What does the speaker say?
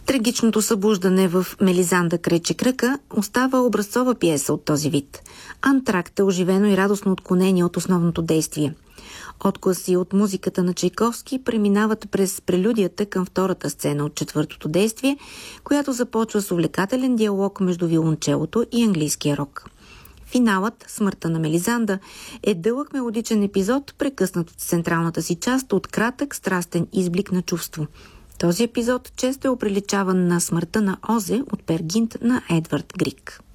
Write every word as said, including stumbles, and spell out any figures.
Трагичното събуждане в Мелизанда край Чекръка остава образцова пиеса от този вид. Антракт е оживено и радостно отклонение от основното действие. Отгласи от музиката на Чайковски преминават през прелюдията към втората сцена от четвъртото действие, която започва с увлекателен диалог между виолончелото и английския рок. Финалът, смъртта на Мелизанда, е дълъг мелодичен епизод, прекъснат от централната си част от кратък страстен изблик на чувство. Този епизод често е оприличаван на смъртта на Озе от Пер Гинт на Едвард Григ.